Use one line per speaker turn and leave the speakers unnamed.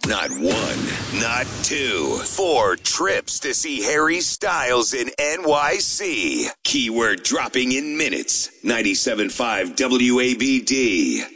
Not one, not two, 4 trips to see Harry Styles in NYC. Keyword dropping in minutes. 97.5 WABD.